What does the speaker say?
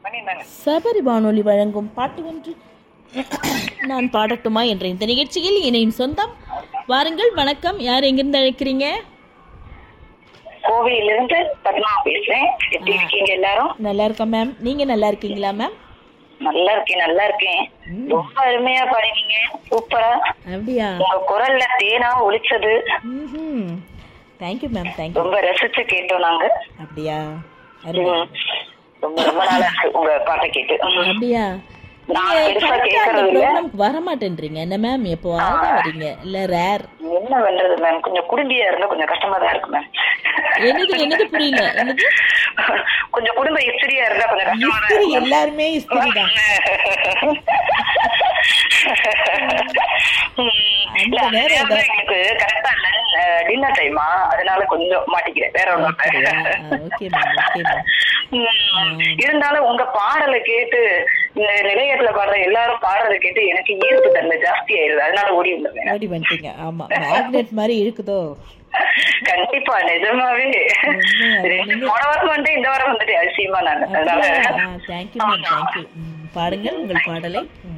சபரி வானொலி வழங்கும் பாட்டு ஒன்று நான் பாடட்டுமா என்ற இந்த நிகழ்ச்சியில் இணையும் சொந்தம். வாருங்கள். வணக்கம். யார் எங்கிருந்து அழைக்கிறீங்க? கோவையிலிருந்து பத்மா பேசுறேன். எப்படி இருக்கீங்க எல்லாரும்? நல்லா இருக்கேன் மேம். நீங்க நல்லா இருக்கீங்களா மேம்? நல்லா இருக்கேன். ரொம்ப அருமையா பாடினீங்க, சூப்பரா. அப்படியா? உங்க குரல்ல தேனா ஒலிச்சது. Thank you ma'am, thank you. ரொம்ப ரசிச்சு கேட்டோம் நாங்க. அப்படியா? ரொம்ப ரொம்ப நாளா உங்க பாட்டை கேட்டு. அப்படியா? வர மாட்டேன்றீங்க என்ன மேம்? எப்போ வரீங்க? இல்ல ரேர். என்ன பண்றது மேம், கொஞ்சம் குடும்பியா இருந்தா கொஞ்சம் கஷ்டமா தான் இருக்கு மேம். என்னது புரியல? என்னது? கொஞ்சம் குடும்ப ஹிஸ்டரியா இருந்தா கொஞ்சம் கஷ்டமா தான் இருக்கு. எல்லாருமே ஹிஸ்டரி தான். எனக்கு கரெக்டா டின்னர் டைமா, அதனால கொஞ்சம் மாட்டிக்கிறேன். வேற ஒன்றும் இருந்தாலும் உங்க பாடலை கேட்டு, இந்த நிலையத்துல பாடுற எல்லாரும் பாடுறதை கேட்டு எனக்கு ஈர்ப்பு தன்மை ஜாஸ்தி ஆயிருது. அதனால ஓடி வந்துட்டீங்க. ஆமா, மேக்னெட் மாதிரி இருக்குதோ. கண்டிப்பா, நிஜமாவே. போன வாரம் வந்து இந்த வாரம் வந்துட்டு அதிசயமா நான். அதனால தேங்க்யூ மேம், தேங்க்யூ. பாடுங்கள் உங்கள் பாடலை.